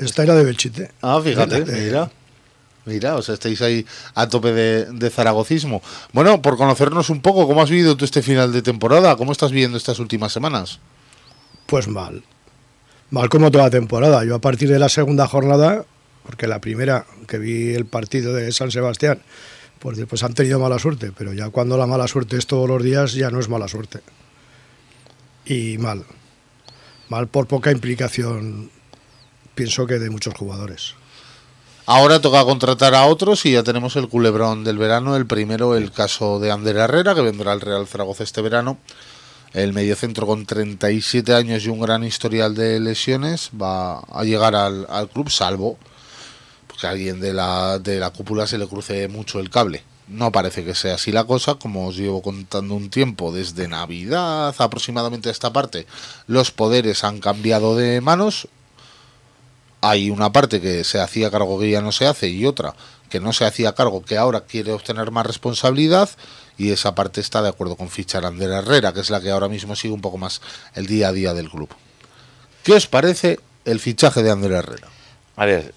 Esta era de Belchite. Ah, fíjate, mira, o sea, estáis ahí a tope de zaragocismo. Bueno, por conocernos un poco, ¿cómo has vivido tú este final de temporada? ¿Cómo estás viviendo estas últimas semanas? Pues mal como toda temporada. Yo a partir de la segunda jornada, porque la primera que vi el partido de San Sebastián, pues después han tenido mala suerte, pero ya cuando la mala suerte es todos los días, ya no es mala suerte. Y mal por poca implicación, pienso que de muchos jugadores. Ahora toca contratar a otros y ya tenemos el culebrón del verano. El primero, el caso de Ander Herrera, que vendrá al Real Zaragoza este verano. El mediocentro con 37 años y un gran historial de lesiones va a llegar al club, salvo que a alguien de la cúpula se le cruce mucho el cable. No parece que sea así la cosa, como os llevo contando un tiempo, desde Navidad aproximadamente a esta parte, los poderes han cambiado de manos. Hay una parte que se hacía cargo que ya no se hace y otra que no se hacía cargo que ahora quiere obtener más responsabilidad, y esa parte está de acuerdo con fichar a Ander Herrera, que es la que ahora mismo sigue un poco más el día a día del club. ¿Qué os parece el fichaje de Ander Herrera? A ver,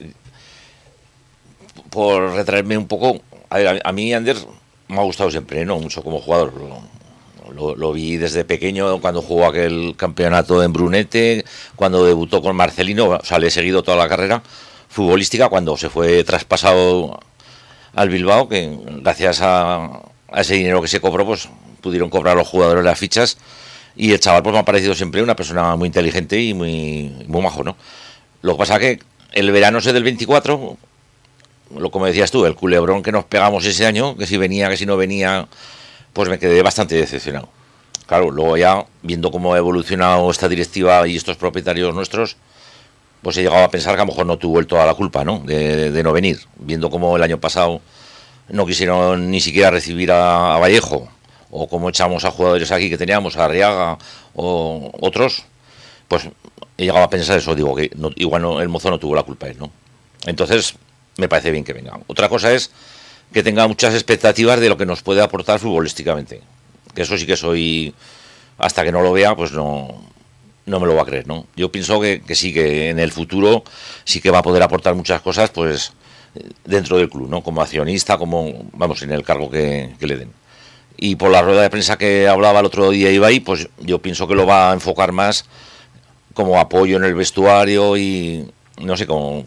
por retraerme un poco, a mí Ander me ha gustado siempre, no mucho como jugador. Lo vi desde pequeño cuando jugó aquel campeonato en Brunete, cuando debutó con Marcelino, o sea, le he seguido toda la carrera futbolística, cuando se fue traspasado al Bilbao, que gracias a ese dinero que se cobró, pues pudieron cobrar los jugadores las fichas, y el chaval pues me ha parecido siempre una persona muy inteligente y muy majo, ¿no? Lo que pasa que el verano ese del 24, como decías tú, el culebrón que nos pegamos ese año, que si venía, que si no venía, pues me quedé bastante decepcionado. Claro, luego ya, viendo cómo ha evolucionado esta directiva y estos propietarios nuestros, pues he llegado a pensar que a lo mejor no tuvo él toda la culpa, ¿no? De no venir. Viendo cómo el año pasado no quisieron ni siquiera recibir a Vallejo, o cómo echamos a jugadores aquí que teníamos, a Arriaga o otros, pues he llegado a pensar eso. Digo que no, igual no, el mozo no tuvo la culpa él, ¿no? Entonces me parece bien que venga. Otra cosa es que tenga muchas expectativas de lo que nos puede aportar futbolísticamente, que eso sí que soy, hasta que no lo vea, pues no me lo va a creer, ¿no? Yo pienso que sí, que en el futuro sí que va a poder aportar muchas cosas, pues dentro del club, ¿no? Como accionista, como, vamos, en el cargo que le den. Y por la rueda de prensa que hablaba el otro día Ibai, pues yo pienso que lo va a enfocar más como apoyo en el vestuario y, no sé, como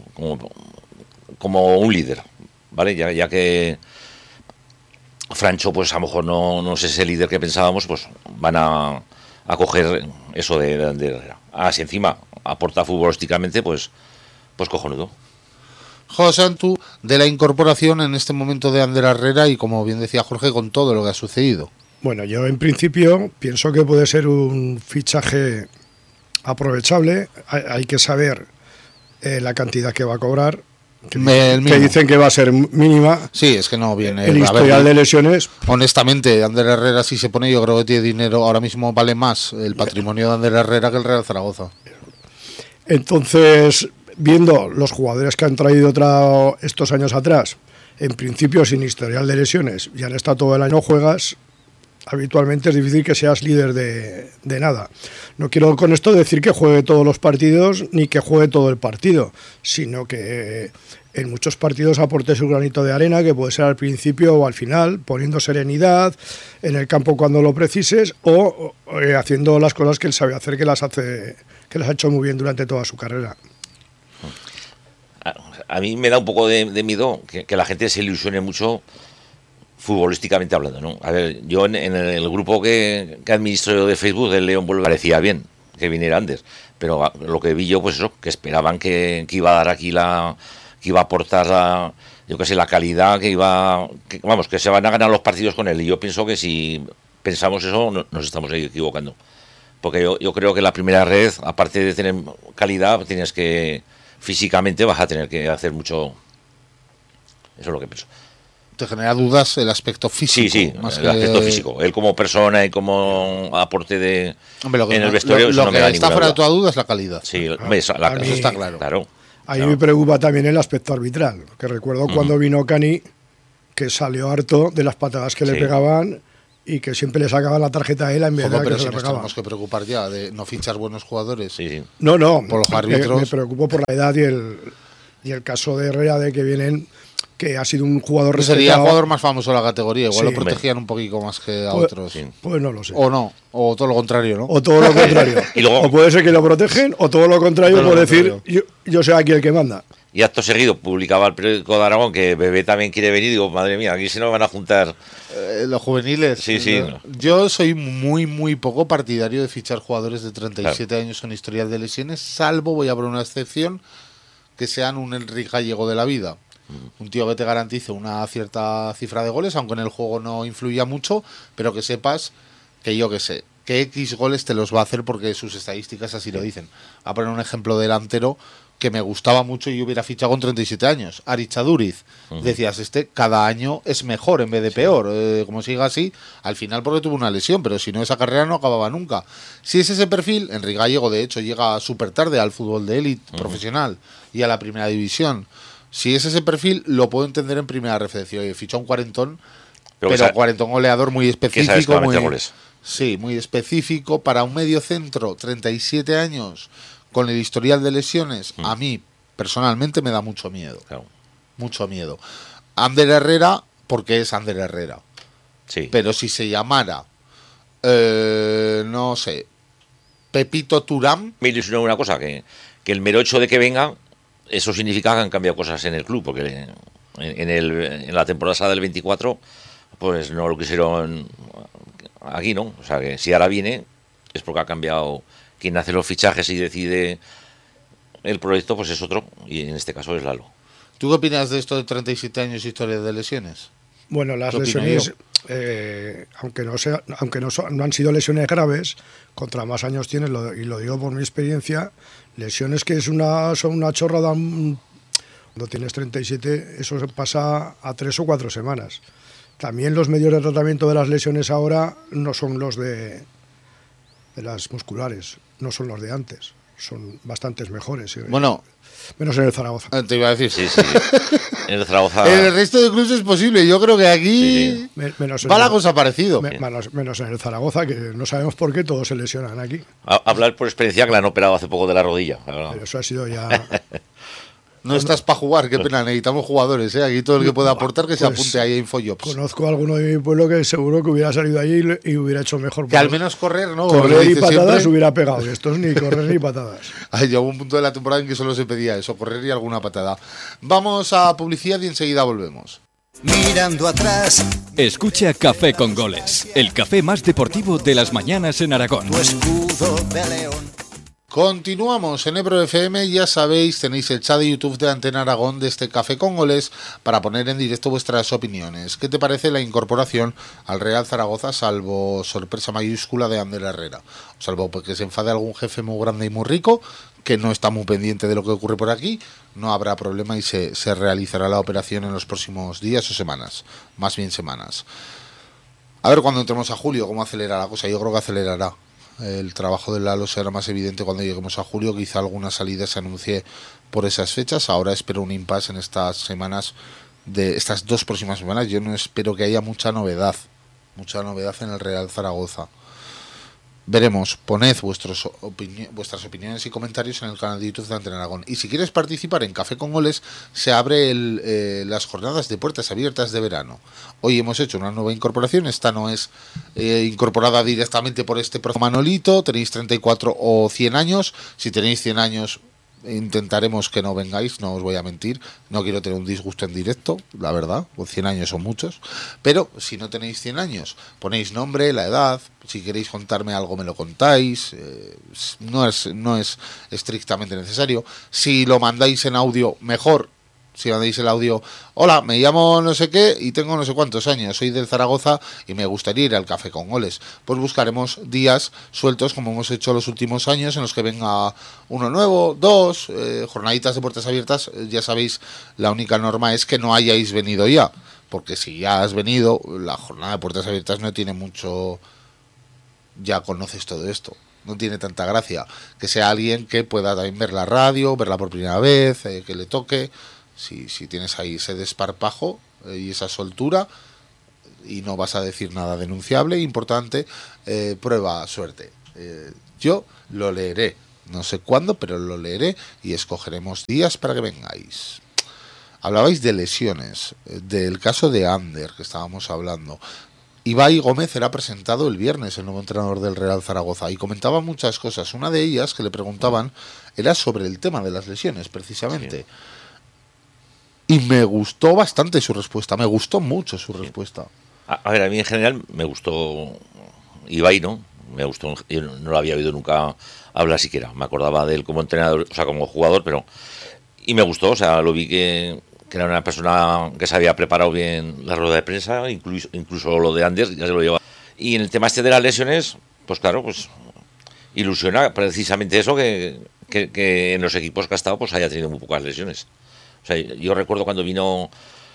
un líder, ¿vale? Ya que Francho, pues a lo mejor no es ese líder que pensábamos, pues van a coger eso de Herrera. Si encima aporta futbolísticamente, pues cojonudo. José Antu, de la incorporación en este momento de Ander Herrera y, como bien decía Jorge, con todo lo que ha sucedido. Bueno, yo en principio pienso que puede ser un fichaje aprovechable. Hay que saber la cantidad que va a cobrar, que dicen que va a ser mínima. Sí, es que no viene. El historial de lesiones. Honestamente, Ander Herrera, si se pone, yo creo que tiene dinero. Ahora mismo vale más el patrimonio de Ander Herrera que el Real Zaragoza. Entonces, viendo los jugadores que han traído estos años atrás, en principio sin historial de lesiones, y han estado todo el año, no juegas, habitualmente es difícil que seas líder de nada. No quiero con esto decir que juegue todos los partidos ni que juegue todo el partido, sino que en muchos partidos aporte su granito de arena, que puede ser al principio o al final, poniendo serenidad en el campo cuando lo precises, o haciendo las cosas que él sabe hacer, que las ha hecho muy bien durante toda su carrera. A mí me da un poco de miedo que la gente se ilusione mucho futbolísticamente hablando, ¿no? A ver, yo en el grupo que administro de Facebook del León me parecía bien que viniera antes, pero lo que vi yo, pues eso, que esperaban que iba a dar aquí que iba a aportar yo qué sé, la calidad, que se van a ganar los partidos con él, y yo pienso que si pensamos eso nos estamos equivocando, porque yo creo que la primera red, aparte de tener calidad, tienes que físicamente vas a tener que hacer mucho. Eso es lo que pienso. ¿Te genera dudas el aspecto físico? Sí, más el aspecto físico. Él como persona y como aporte en el vestuario. Lo que está fuera de toda duda es la calidad. Sí, eso está claro. A mí me preocupa también el aspecto arbitral, que recuerdo cuando vino Cani, que salió harto de las patadas que le pegaban, y que siempre le sacaban la tarjeta a él en vez de Joder, a que pero se si le nos pegaba. tenemos que preocupar ya de no fichar buenos jugadores. Sí, sí. No, Por los árbitros. Me preocupo por la edad y el caso de Herrera, de que vienen, que ha sido un jugador Pues sería el respetado. jugador más famoso de la categoría. Igual Sí. lo protegían un poquito más que a Pues- otros. Sí. Pues no lo sé. O no, o todo lo contrario, ¿no? O todo lo contrario. Y luego- O puede ser que lo protegen, o todo lo contrario, Todo lo por decir, contrario. yo soy aquí el que manda. Y acto seguido publicaba el periódico de Aragón que Bebé también quiere venir. Digo, madre mía, aquí se nos van a juntar. Los juveniles. Sí, sí. Yo soy muy poco partidario de fichar jugadores de 37 años con historial de lesiones, salvo, voy a poner una excepción, que sean un Enrique Gallego de la vida. Un tío que te garantice una cierta cifra de goles, aunque en el juego no influya mucho, pero que sepas que yo que sé, que X goles te los va a hacer porque sus estadísticas así lo dicen. A poner un ejemplo delantero que me gustaba mucho y yo hubiera fichado con 37 años. Aritz Aduriz. Decías, cada año es mejor en vez de peor. Como siga así, al final porque tuvo una lesión, pero si no, esa carrera no acababa nunca. Si es ese perfil, Enrique Gallego de hecho llega súper tarde al fútbol de élite profesional y a la primera división. Si es ese perfil, lo puedo entender en primera referencia. Oye, ficha un cuarentón, pero cuarentón goleador muy Que sabes que específico. va a meter Muy, goles. sí, muy específico. Para un medio centro, 37 años, con el historial de lesiones, a mí personalmente me da mucho miedo. Claro. Mucho miedo. Ander Herrera, porque es Ander Herrera. Sí. Pero si se llamara, no sé, Pepito Turán, Me ilusionó una cosa, que el mero hecho de que venga, eso significa que han cambiado cosas en el club, porque en la temporada del 24, pues no lo quisieron aquí, ¿no? O sea, que si ahora viene, es porque ha cambiado quien hace los fichajes y decide el proyecto, pues es otro, y en este caso es Lalo. ¿tú qué opinas de esto de 37 años y historia de lesiones? Bueno, las ¿Qué opino lesiones, aunque no han sido lesiones graves, contra más años tienes, y lo digo por mi experiencia, lesiones que son una chorrada. Cuando tienes 37, eso se pasa a 3 o 4 semanas. También los medios de tratamiento de las lesiones ahora no son los de las musculares, no son los de antes, son bastantes mejores. Bueno, Menos en el Zaragoza. te iba a decir. Sí, sí. En el Zaragoza. En el resto de clubes es posible. Yo creo que aquí Sí, Menos en va la el- cosa parecido. menos en el Zaragoza, que no sabemos por qué todos se lesionan aquí. Hablar por experiencia que la han operado hace poco de la rodilla. Pero eso ha sido ya... No estás para jugar, qué pena. Necesitamos jugadores. Aquí todo el que pueda aportar que se Pues, apunte ahí a Infojobs. Conozco a alguno de mi pueblo que seguro que hubiera salido allí y hubiera hecho mejor. Que al menos correr, ¿no? Lo correr y dice patadas siempre. hubiera pegado. Estos ni correr ni patadas. Llegó un punto de la temporada en que solo se pedía eso, correr y alguna patada. Vamos a publicidad y enseguida volvemos. Mirando atrás, Escucha Café con Goles, el café más deportivo de las mañanas en Aragón. tu escudo de león. Continuamos en Ebro FM, ya sabéis, tenéis el chat de YouTube de Antena Aragón de este Café con Goles para poner en directo vuestras opiniones. ¿Qué te parece la incorporación al Real Zaragoza, salvo sorpresa mayúscula de Ander Herrera? Salvo porque se enfade algún jefe muy grande y muy rico, que no está muy pendiente de lo que ocurre por aquí, no habrá problema y se realizará la operación en los próximos días o semanas, más bien semanas. A ver cuando entremos a julio cómo acelera la cosa, yo creo que acelerará. El trabajo del Lalo será más evidente cuando lleguemos a julio, quizá alguna salida se anuncie por esas fechas. Ahora espero un impasse en estas semanas, de estas 2 próximas semanas. Yo no espero que haya mucha novedad en el Real Zaragoza. Veremos, poned vuestras opiniones y comentarios en el canal de YouTube de Antena Aragón. Y si quieres participar en Café con Goles, se abre las jornadas de puertas abiertas de verano. Hoy hemos hecho una nueva incorporación, esta no es incorporada directamente por este profe Manolito, tenéis 34 o 100 años, si tenéis 100 años intentaremos que no vengáis, no os voy a mentir, no quiero tener un disgusto en directo, la verdad, pues 100 años son muchos, pero si no tenéis 100 años, ponéis nombre, la edad, si queréis contarme algo me lo contáis, no es estrictamente necesario, si lo mandáis en audio, mejor. Si mandáis el audio, hola, me llamo no sé qué y tengo no sé cuántos años, soy del Zaragoza y me gustaría ir al Café con Goles. Pues buscaremos días sueltos como hemos hecho los últimos años en los que venga uno nuevo, 2, jornaditas de puertas abiertas. Ya sabéis, la única norma es que no hayáis venido ya, porque si ya has venido, la jornada de puertas abiertas no tiene mucho, ya conoces todo esto. No tiene tanta gracia que sea alguien que pueda también ver la radio, verla por primera vez, que le toque. Si tienes ahí ese desparpajo y esa soltura, y no vas a decir nada denunciable, importante, prueba suerte. Yo lo leeré, no sé cuándo, pero lo leeré y escogeremos días para que vengáis. Hablabais de lesiones, del caso de Ander que estábamos hablando. Ibai Gómez era presentado el viernes, el nuevo entrenador del Real Zaragoza, y comentaba muchas cosas. Una de ellas que le preguntaban era sobre el tema de las lesiones, precisamente. Sí. Y me gustó bastante su respuesta, me gustó mucho su respuesta. A ver, a mí en general me gustó Ibai, ¿no? Me gustó, yo no lo había oído nunca hablar siquiera. Me acordaba de él como entrenador, o sea, como jugador, pero... Y me gustó, o sea, lo vi que era una persona que se había preparado bien la rueda de prensa, incluso lo de Ander, ya se lo lleva. Y en el tema este de las lesiones, pues claro, pues ilusiona precisamente eso, que en los equipos que ha estado pues haya tenido muy pocas lesiones. O sea, yo recuerdo cuando vino,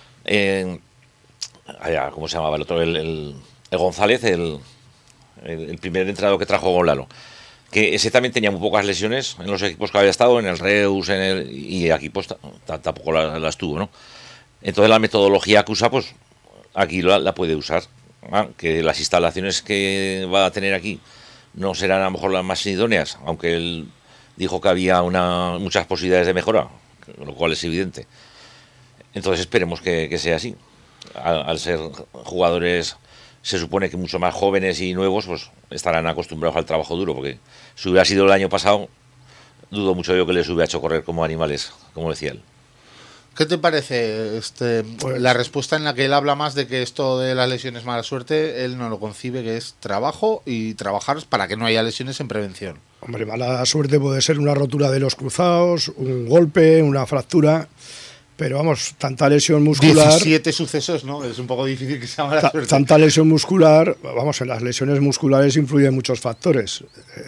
¿cómo se llamaba el otro? El González, el primer entrenador que trajo con Lalo, que ese también tenía muy pocas lesiones en los equipos que había estado, en el Reus, y aquí pues tampoco las tuvo, ¿no? Entonces la metodología que usa, pues aquí la puede usar. Que las instalaciones que va a tener aquí no serán a lo mejor las más idóneas, aunque él dijo que había muchas posibilidades de mejora, lo cual es evidente. Entonces esperemos que sea así. Al ser jugadores, se supone que mucho más jóvenes y nuevos, pues estarán acostumbrados al trabajo duro, porque si hubiera sido el año pasado, dudo mucho yo que les hubiera hecho correr como animales, como decía él. ¿Qué te parece pues, la respuesta en la que él habla más de que esto de las lesiones mala suerte, él no lo concibe, que es trabajo y trabajar para que no haya lesiones en prevención? Hombre, mala suerte puede ser una rotura de los cruzados, un golpe, una fractura, pero vamos, tanta lesión muscular... 17 sucesos, ¿no? Es un poco difícil que sea mala suerte. Tanta lesión muscular, vamos, en las lesiones musculares influyen muchos factores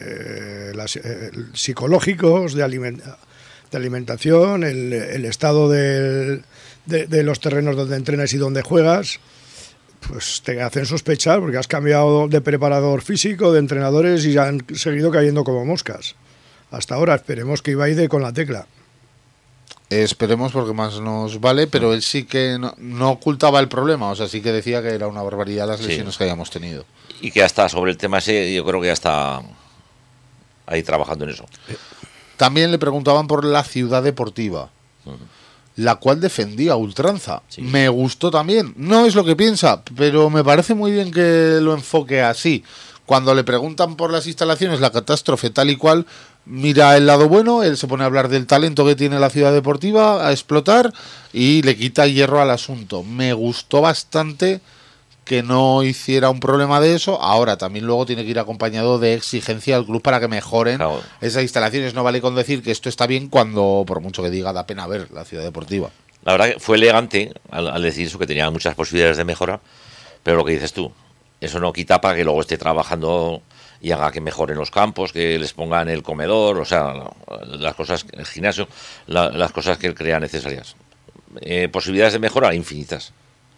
psicológicos, de alimentación, el estado de los terrenos donde entrenas y donde juegas, pues te hacen sospechar porque has cambiado de preparador físico, de entrenadores y han seguido cayendo como moscas. Hasta ahora esperemos que Ibai dé con la tecla. Esperemos porque más nos vale, pero él sí que no ocultaba el problema, o sea, sí que decía que era una barbaridad las lesiones que hayamos tenido. Y que ya está sobre el tema ese, yo creo que ya está ahí trabajando en eso. También le preguntaban por la Ciudad Deportiva, la cual defendía a ultranza. Sí. Me gustó también. No es lo que piensa, pero me parece muy bien que lo enfoque así. Cuando le preguntan por las instalaciones, la catástrofe tal y cual, mira el lado bueno, él se pone a hablar del talento que tiene la Ciudad Deportiva a explotar y le quita hierro al asunto. Me gustó bastante que no hiciera un problema de eso. Ahora también luego tiene que ir acompañado de exigencia al club para que mejoren esas instalaciones. No vale con decir que esto está bien cuando, por mucho que diga, da pena ver la Ciudad Deportiva. La verdad que fue elegante al decir eso, que tenía muchas posibilidades de mejora, pero lo que dices tú, eso no quita para que luego esté trabajando y haga que mejoren los campos, que les pongan el comedor, o sea, las cosas, el gimnasio, las cosas que él crea necesarias. Posibilidades de mejora infinitas.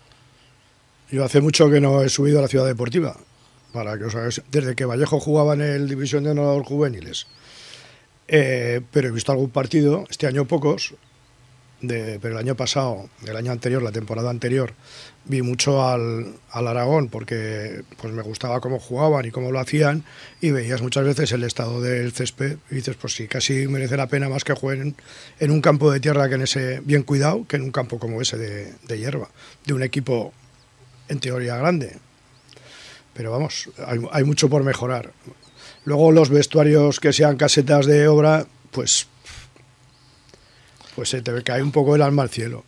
Yo hace mucho que no he subido a la Ciudad Deportiva, para que os hagáis, desde que Vallejo jugaba en el División de Honor Juveniles. Pero he visto algún partido, este año pocos, pero el año pasado, el año anterior, la temporada anterior, vi mucho al Aragón porque pues me gustaba cómo jugaban y cómo lo hacían, y veías muchas veces el estado del césped y dices, pues sí, casi merece la pena más que jueguen en un campo de tierra que en ese bien cuidado, que en un campo como ese de hierba, de un equipo en teoría grande. Pero vamos, hay mucho por mejorar. Luego los vestuarios que sean casetas de obra, pues se te cae un poco el alma al cielo.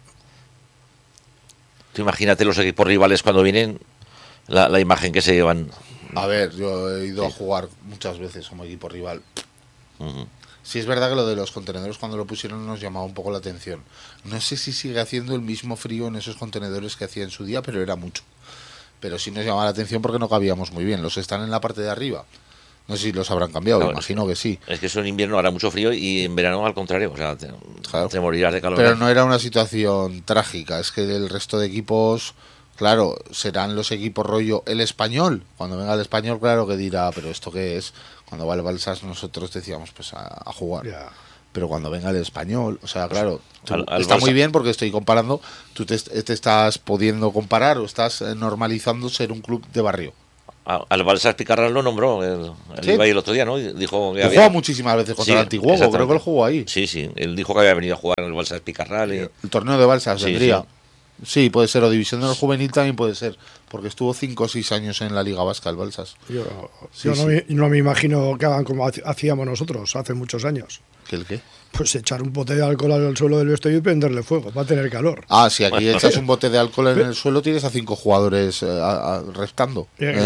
Tú imagínate los equipos rivales cuando vienen, la imagen que se llevan. A ver, yo he ido a jugar muchas veces como equipo rival. Sí, es verdad que lo de los contenedores cuando lo pusieron nos llamaba un poco la atención. No sé si sigue haciendo el mismo frío en esos contenedores que hacía en su día, pero era mucho. Pero sí nos llamaba la atención porque no cabíamos muy bien. Los que están en la parte de arriba, no sé si los habrán cambiado, claro, imagino que sí. Es que eso en invierno hará mucho frío y en verano al contrario, o sea, te morirás de calor. Pero no era una situación trágica, es que el resto de equipos, claro, serán los equipos rollo el Español. Cuando venga el Español, claro que dirá, pero ¿esto qué es? Cuando va el Balsas nosotros decíamos, pues a jugar. Ya. pero cuando venga el Español, o sea, claro, Al está Barça. muy bien porque estoy comparando, tú te estás pudiendo comparar o estás normalizando ser un club de barrio. Al Balsas Picarral lo nombró el Sí. Ibai el otro día, ¿no? Dijo que Él juega muchísimas veces contra el Antiguo, creo exactamente. que él jugó ahí. Sí, sí, él dijo que había venido a jugar en el Balsas Picarral. El torneo de Balsas Sí, vendría. sí. Sí, puede ser, o División del Juvenil también puede ser, porque estuvo 5 o 6 años en la Liga Vasca, el Balsas. Yo Sí, no, sí. no me imagino que hagan como hacíamos nosotros hace muchos años. ¿Qué el qué? Pues echar un bote de alcohol al suelo del vestuario y prenderle fuego, va a tener calor. Ah, si aquí echas un bote de alcohol en el suelo, tienes a 5 jugadores restando.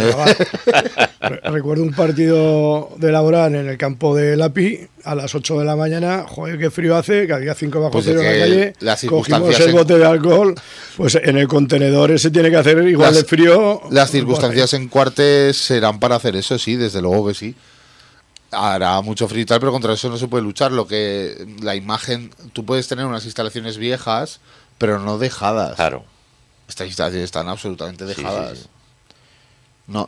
Recuerdo un partido de Laboral en el campo de Lapi a las 8 de la mañana. Joder, qué frío hace, que había 5 bajo Pues cero es en la que calle. las Cogimos circunstancias el bote de alcohol, pues en el contenedor ese tiene que hacer igual de frío. Las circunstancias en Cuartes serán para hacer eso, sí, desde luego que sí. Hará mucho frío y tal, pero contra eso no se puede luchar. Lo que la imagen, tú puedes tener unas instalaciones viejas, pero no dejadas. Claro. Estas instalaciones están absolutamente Sí, dejadas. sí, sí. No.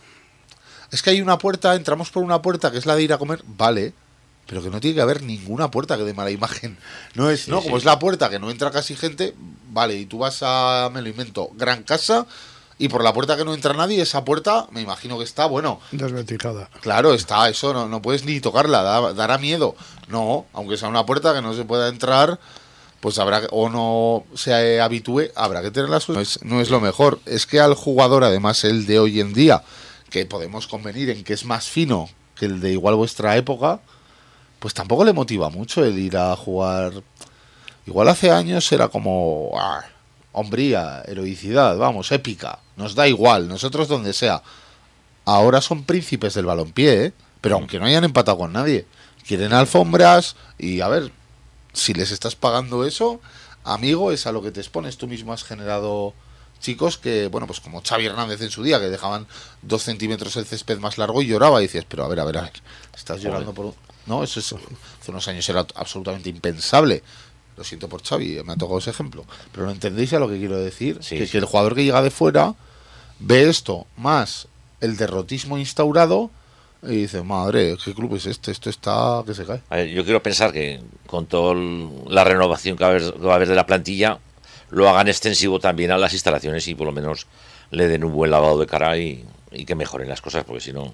Es que hay una puerta, entramos por una puerta que es la de ir a comer, vale, pero que no tiene que haber ninguna puerta que dé mala imagen. No es, Sí, no, sí. como es la puerta que no entra casi gente, vale, y tú vas a, me lo invento, Gran Casa, y por la puerta que no entra nadie, esa puerta, me imagino que está, bueno, Desvencijada. claro, está, eso no puedes ni tocarla, dará miedo. No, aunque sea una puerta que no se pueda entrar, pues habrá, o no se habitúe, habrá que tenerla suya. No es lo mejor. Es que al jugador, además el de hoy en día, que podemos convenir en que es más fino que el de igual vuestra época, pues tampoco le motiva mucho el ir a jugar. Igual hace años era como hombría, heroicidad, vamos, épica. Nos da igual, nosotros donde sea. Ahora son príncipes del balompié, ¿eh? Pero aunque no hayan empatado con nadie, quieren alfombras y a ver, si les estás pagando eso, amigo, es a lo que te expones. Tú mismo has generado chicos que, bueno, pues como Xavi Hernández en su día, que dejaban 2 centímetros el césped más largo y lloraba y dices, pero a ver, estás llorando por... No, eso es, hace unos años era absolutamente impensable. Lo siento por Xavi, me ha tocado ese ejemplo. Pero ¿no entendéis a lo que quiero decir? Sí, que sí. el jugador que llega de fuera ve esto, más el derrotismo instaurado, y dice, madre, ¿qué club es este? Esto está que se cae. A ver, yo quiero pensar que con toda la renovación que va a haber de la plantilla, lo hagan extensivo también a las instalaciones y por lo menos le den un buen lavado de cara y que mejoren las cosas, porque si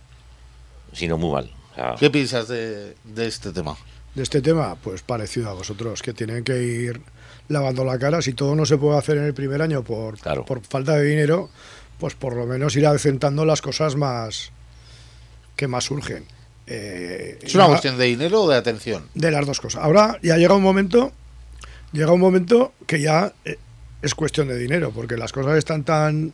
no muy mal. O sea, ¿Qué piensas de este tema? De este tema, pues parecido a vosotros, que tienen que ir lavando la cara. Si todo no se puede hacer en el primer año Claro. por falta de dinero, pues por lo menos ir acentando las cosas más que más surgen. ¿Es una cuestión de dinero o de atención? De las dos cosas. Ahora ya llega un momento que ya es cuestión de dinero, porque las cosas están tan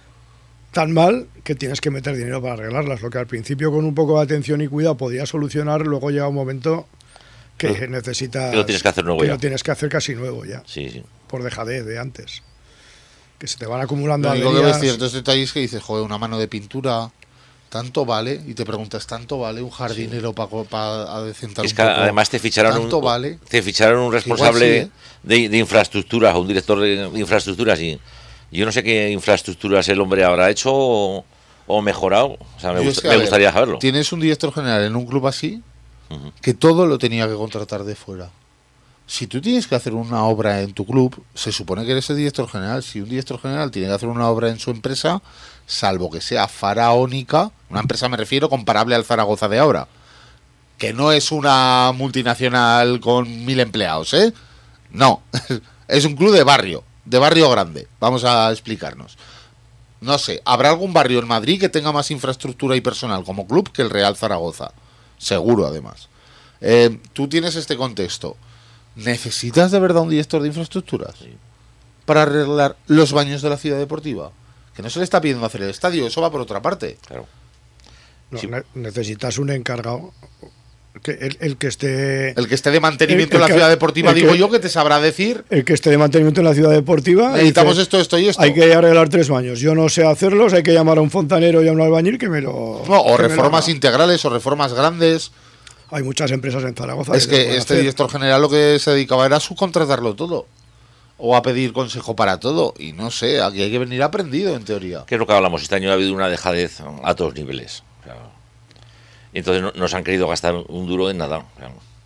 mal que tienes que meter dinero para arreglarlas. Lo que al principio con un poco de atención y cuidado podía solucionar, luego llega un momento que necesitas... que lo tienes que hacer nuevo que ya. lo tienes que hacer casi nuevo ya, sí, sí. por dejadez de antes. Que se te van acumulando Lo único que ves averías. ciertos detalles que dices, joder, una mano de pintura, ¿tanto vale? Y te preguntas, ¿tanto vale un jardinero para adecentar Es un que poco? además te ficharon ¿Tanto vale? te ficharon un Igual responsable sí, de infraestructuras, o un director de infraestructuras, y yo no sé qué infraestructuras el hombre habrá hecho o mejorado. O sea, Yo es que, a me ver, gustaría saberlo. Tienes un director general en un club así, Ujú. que todo lo tenía que contratar de fuera. Si tú tienes que hacer una obra en tu club, se supone que eres el director general. Si un director general tiene que hacer una obra en su empresa, salvo que sea faraónica, una empresa me refiero comparable al Zaragoza de ahora, que no es una multinacional con 1000 empleados, ¿eh? No, es un club de barrio grande. Vamos a explicarnos. No sé, ¿habrá algún barrio en Madrid que tenga más infraestructura y personal como club que el Real Zaragoza? Seguro, además. Tú tienes este contexto. ¿Necesitas de verdad un director de infraestructuras para arreglar los baños de la ciudad deportiva? Que no se le está pidiendo hacer el estadio, eso va por otra parte. Claro. No, Sí. necesitas un encargado, que el que esté... El que esté de mantenimiento El en la que- ciudad deportiva, el que- digo yo, que te sabrá decir, El que esté de mantenimiento en la ciudad deportiva. necesitamos dice, esto, esto y esto. Hay que arreglar 3 baños. Yo no sé hacerlos, hay que llamar a un fontanero y a un albañil que me lo... No, o que me lo reformas haga. integrales o reformas grandes. Hay muchas empresas en Zaragoza. Es lo que pueden este hacer. director general lo que se dedicaba era a subcontratarlo todo. O a pedir consejo para todo. Y no sé, aquí hay que venir aprendido, en teoría. ¿Qué es lo que hablamos? Este año ha habido una dejadez a todos niveles. O sea, y entonces nos han querido gastar un duro en nada. O sea,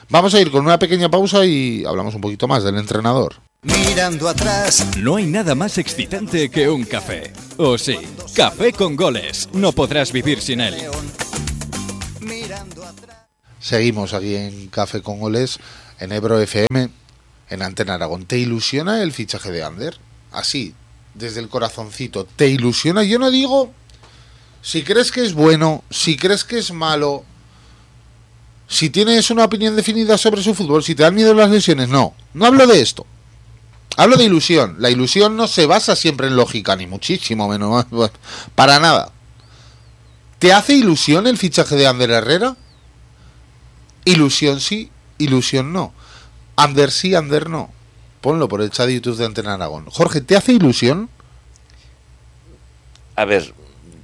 Vamos a ir con una pequeña pausa y hablamos un poquito más del entrenador. Mirando atrás, No hay nada más excitante que un café. ¿O sí? Café con Goles. No podrás vivir sin él. mirando atrás. Seguimos aquí en Café con Goles, en Ebro FM, en Antena Aragón. ¿Te ilusiona el fichaje de Ander? Así, desde el corazoncito. ¿Te ilusiona? Yo no digo si crees que es bueno, si crees que es malo, si tienes una opinión definida sobre su fútbol, si te dan miedo las lesiones. No hablo de esto. Hablo de ilusión. La ilusión no se basa siempre en lógica, ni muchísimo menos. Para nada. ¿Te hace ilusión el fichaje de Ander Herrera? Ilusión sí, ilusión no. Ander sí, Ander no. Ponlo por el chat de YouTube de Antena Aragón. Jorge, ¿te hace ilusión? A ver,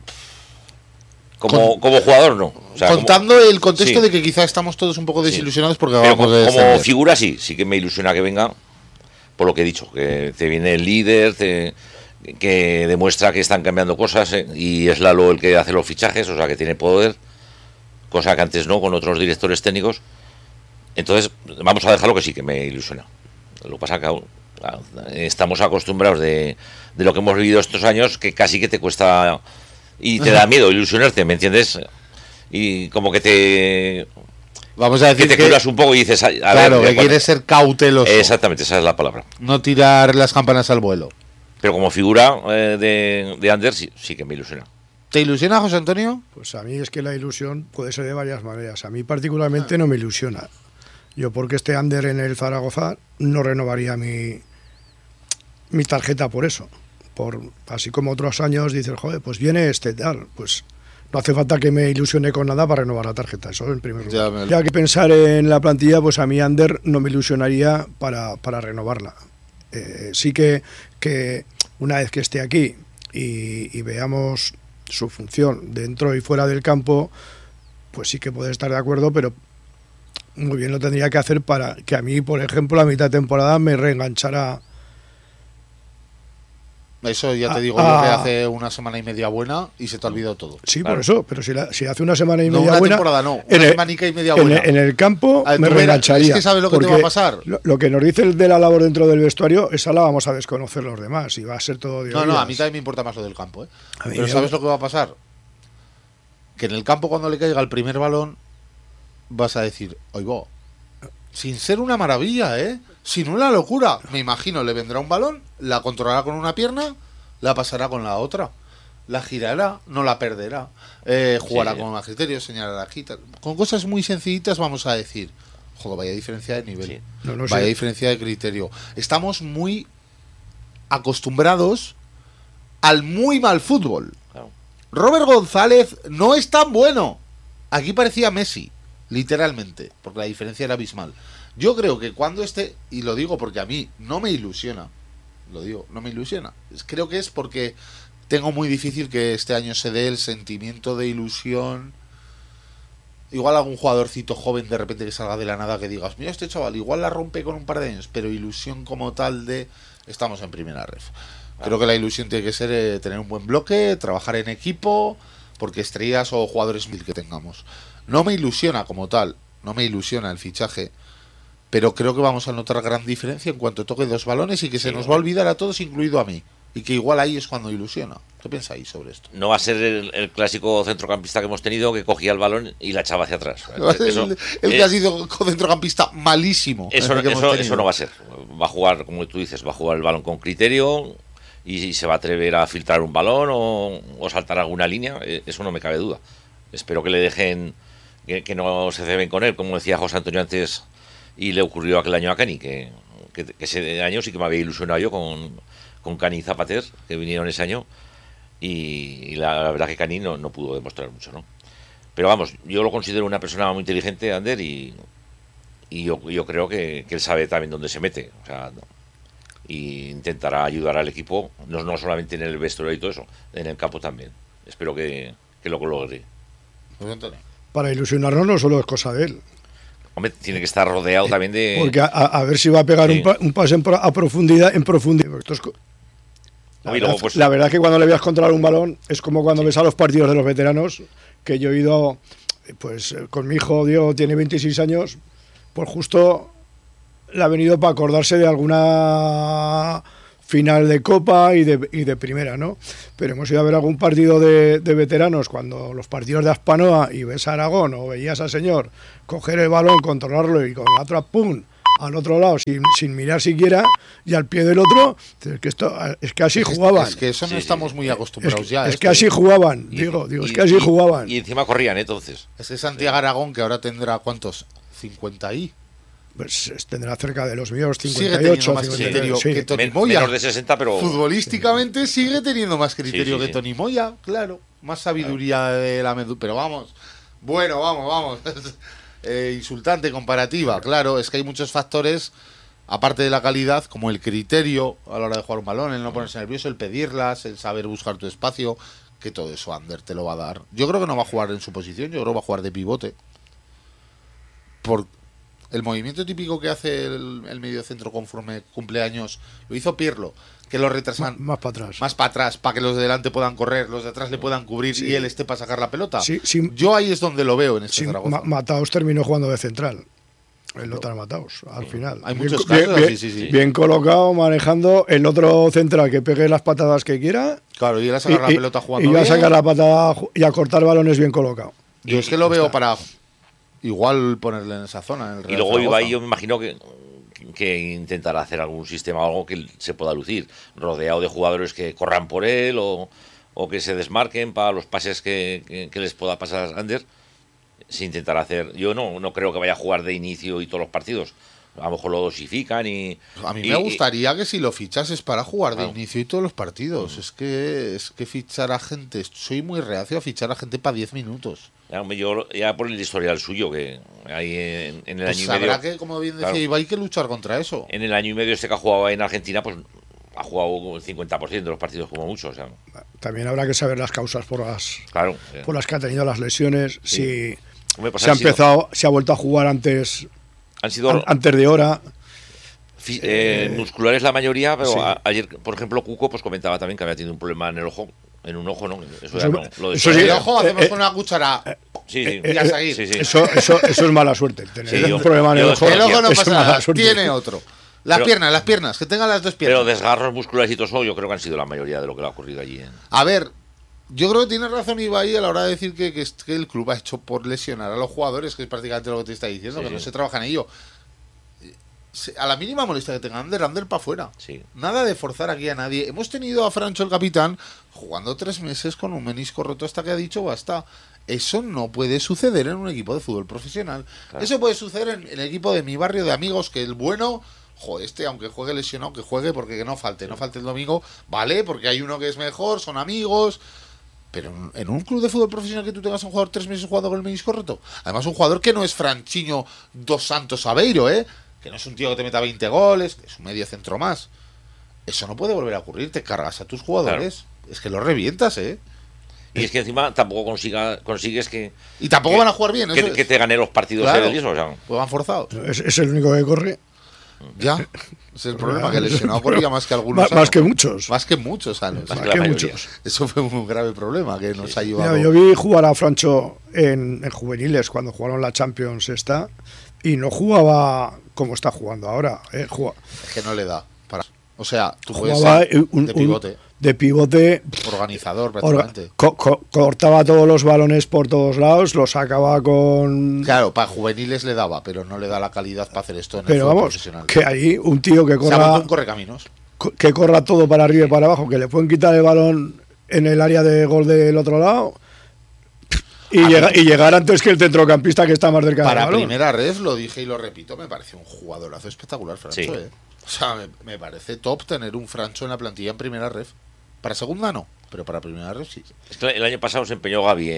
como jugador no. O sea, contando el contexto sí. de que quizá estamos todos un poco desilusionados porque Pero acabamos de como descender. figura sí que me ilusiona que venga, por lo que he dicho, que te viene el líder, que demuestra que están cambiando cosas, y es Lalo el que hace los fichajes, o sea que tiene poder, cosa que antes no, con otros directores técnicos. Entonces, vamos a dejarlo que sí, que me ilusiona. Lo que pasa es que aún, estamos acostumbrados de lo que hemos vivido estos años, que casi que te cuesta y te da miedo ilusionarte, ¿me entiendes? Y como que te... Vamos a decir que te curas un poco y dices... claro, que quieres ser cauteloso. Exactamente, esa es la palabra. No tirar las campanas al vuelo. Pero como figura de Ander sí que me ilusiona. ¿Te ilusiona, José Antonio? Pues a mí es que la ilusión puede ser de varias maneras. A mí particularmente no me ilusiona. Yo porque esté Ander en el Zaragoza no renovaría mi tarjeta por eso. Así como otros años dices, joder, pues viene este tal, pues no hace falta que me ilusione con nada para renovar la tarjeta, eso en primer lugar. Ya que pensar en la plantilla, pues a mí Ander no me ilusionaría para renovarla. Sí que una vez que esté aquí y veamos su función dentro y fuera del campo, pues sí que puede estar de acuerdo, pero muy bien lo tendría que hacer para que a mí, por ejemplo, a mitad de temporada me reenganchara. Eso ya te digo yo que hace una semana y media buena y se te ha olvidado todo. Sí, claro. por eso, pero si hace una semana y media una buena, temporada no, una semanica y media buena. En el campo A ver, me tú verás, reengancharía. es que sabes lo que te va a pasar. Lo que nos dice el de la labor dentro del vestuario, esa la vamos a desconocer los demás y va a ser todo de No, oídas. a mí también me importa más lo del campo, ¿eh? A mí Pero me- ¿sabes lo que va a pasar? Que en el campo cuando le caiga el primer balón vas a decir, oigo, sin ser una maravilla, sin una locura. Me imagino, le vendrá un balón, la controlará con una pierna, la pasará con la otra, la girará, no la perderá, jugará con más criterios, señalará aquí, con cosas muy sencillitas vamos a decir, joder, vaya diferencia de nivel, Sí. No vaya sé. diferencia de criterio. Estamos muy acostumbrados al muy mal fútbol. Claro. Robert González no es tan bueno. Aquí parecía Messi, literalmente, porque la diferencia era abismal. Yo creo que cuando esté, y lo digo porque a mí no me ilusiona, lo digo, no me ilusiona. Creo que es porque tengo muy difícil que este año se dé el sentimiento de ilusión. Igual algún jugadorcito joven de repente que salga de la nada que digas, mira este chaval, igual la rompe con un par de años, pero ilusión como tal de estamos en primera ref. Creo que la ilusión tiene que ser tener un buen bloque, trabajar en equipo, porque estrellas o jugadores mil que tengamos. No me ilusiona como tal, no me ilusiona el fichaje, pero creo que vamos a notar gran diferencia en cuanto toque dos balones y que se nos va a olvidar a todos, incluido a mí. Y que igual ahí es cuando ilusiona. ¿Qué pensáis sobre esto? No va a ser el clásico centrocampista que hemos tenido que cogía el balón y la echaba hacia atrás. El que ha sido centrocampista malísimo. Eso el que hemos tenido. eso no va a ser. Va a jugar, como tú dices, va a jugar el balón con criterio y se va a atrever a filtrar un balón o saltar alguna línea. Eso no me cabe duda. Espero que le dejen, que no se ceben con él, como decía José Antonio antes, y le ocurrió aquel año a Cani, que ese año sí que me había ilusionado yo con Cani y Zapater, que vinieron ese año, y la verdad que Cani no pudo demostrar mucho, ¿no? Pero vamos, yo lo considero una persona muy inteligente, Ander, y yo creo que él sabe también dónde se mete, o sea, y intentará ayudar al equipo, no solamente en el vestuario y todo eso, en el campo también. Espero que lo logre. Pues, Antonio. Para ilusionarnos no solo es cosa de él. Hombre, tiene que estar rodeado también de... Porque a ver si va a pegar Sí. un pase a profundidad. Esto es la verdad es que cuando le veas controlar un balón es como cuando ves a los partidos de los veteranos, que yo he ido pues con mi hijo Diego, tiene 26 años, pues justo le ha venido para acordarse de alguna final de Copa y de Primera, ¿no? Pero hemos ido a ver algún partido de veteranos, cuando los partidos de Aspanoa y ves a Aragón o veías al señor coger el balón, controlarlo y con la otra ¡pum!, al otro lado sin mirar siquiera y al pie del otro, es que así jugaban. Es que eso no estamos muy acostumbrados ya. Es que así jugaban, digo, es que así jugaban. Y encima corrían, entonces. Es que Santiago Aragón, que ahora tendrá, ¿cuántos? 50 y... Pues tendrá cerca de los míos, sigue teniendo 58, más 59, criterio sí. que Toni Moya. Menos de 60, pero... Futbolísticamente sigue teniendo más criterio Sí. que Toni Moya, claro. Más sabiduría de la medusa. Pero vamos. Bueno, vamos. Insultante comparativa, claro. Es que hay muchos factores, aparte de la calidad, como el criterio a la hora de jugar un balón, el no ponerse nervioso, el pedirlas, el saber buscar tu espacio, que todo eso Ander te lo va a dar. Yo creo que no va a jugar en su posición, yo creo que va a jugar de pivote. Por el movimiento típico que hace el mediocentro conforme cumpleaños lo hizo Pirlo, que lo retrasan Más para atrás. para que los de delante puedan correr, los de atrás le puedan cubrir y él esté para sacar la pelota. Sí. Yo ahí es donde lo veo en este Sí, Zaragoza. Mataos terminó jugando de central. El Lothar Mataos, al final. Hay Bien muchos co- bien- casos, bien- sí. Bien colocado, manejando el otro central que pegue las patadas que quiera. Claro, y él a sacar la pelota jugando y va a bien. sacar la patada y a cortar balones bien colocado. Yo es que lo veo para igual ponerle en esa zona. En el Y Real luego Zaragoza. Ibai, yo me imagino que intentará hacer algún sistema o algo que se pueda lucir, rodeado de jugadores que corran por él o que se desmarquen para los pases que les pueda pasar a Ander. Se intentará hacer. Yo no creo que vaya a jugar de inicio y todos los partidos. A lo mejor lo dosifican y... A mí me gustaría que si lo fichases para jugar de Claro. inicio y todos los partidos. Es que fichar a gente... Soy muy reacio a fichar a gente para 10 minutos. Yo ya por el historial suyo, que hay en el Pues año y medio... habrá que, como bien decía Claro. Ibai, que luchar contra eso. En el año y medio que ha jugado en Argentina, pues ha jugado el 50% de los partidos como mucho. O sea, También habrá que saber las causas por claro. las que ha tenido las lesiones. Sí. Si Hombre, pues se ha vuelto a jugar antes han sido antes de hora. musculares la mayoría, pero sí. Ayer, por ejemplo, Cuco pues comentaba también que había tenido un problema en el ojo, en un ojo, ¿no? Eso ya Eso- no, lo de eso En sí, el ojo hacemos con una cuchara. sí, sí. y a seguir. Sí, sí. Eso es mala suerte. Tener Sí, un problema en el yo ojo. desconocía. El ojo no es pasa mala nada. suerte. Tiene otro. Las piernas, que tengan las dos Pero piernas. desgarros musculares y todo eso, yo creo que han sido la mayoría de lo que le ha ocurrido allí. A ver, yo creo que tiene razón Ibai a la hora de decir que el club ha hecho por lesionar a los jugadores, que es prácticamente lo que te está diciendo, Sí, que no sí. se trabaja en ello. A la mínima molestia que tenga Ander para afuera. Sí. Nada de forzar aquí a nadie. Hemos tenido a Francho, el capitán, jugando 3 meses con un menisco roto hasta que ha dicho basta. Eso no puede suceder en un equipo de fútbol profesional. Claro. Eso puede suceder en el equipo de mi barrio de amigos, que el bueno, aunque juegue lesionado, que juegue porque que no falte el domingo, vale, porque hay uno que es mejor, son amigos. Pero en un club de fútbol profesional que tú tengas a un jugador 3 meses jugando con el menisco roto, además un jugador que no es Franchiño dos Santos Aveiro, que no es un tío que te meta 20 goles, que es un medio centro más. Eso no puede volver a ocurrir, te cargas a tus jugadores. Es que los revientas, Y es que encima tampoco consigues que Y tampoco van a jugar bien, eso que es. te gane los partidos Claro. él y eso, o sea, Pues van forzados. Es el único que corre. Ya. Ese es el problema, que el lesionado corría más que algunos Más sanos. que muchos. Más que muchos años. Más Más que la que mayoría. muchos. Eso fue un grave problema que nos ha Mira, llevado. yo vi jugar a Francho en juveniles cuando jugaron la Champions y no jugaba como está jugando ahora. Es que no le da. O sea, tú puedes Jugaba ser de pivote, de pivote, organizador orga- prácticamente. cortaba todos los balones por todos lados, los sacaba con... Claro, para juveniles le daba, pero no le da la calidad para hacer esto en el Pero fútbol vamos, profesional. que ahí un tío que Se ha vuelto corra, un correcaminos. que corra todo para arriba y para abajo, que le pueden quitar el balón en el área de gol del otro lado y llegar antes que el centrocampista que está más cerca del Para balón. primera ref, lo dije y lo repito, me parece un jugadorazo espectacular, Francho. Sí. O sea, me parece top tener un Francho en la plantilla en primera ref. Para segunda no, pero para primera ref sí. es que el año pasado se empeñó Gaby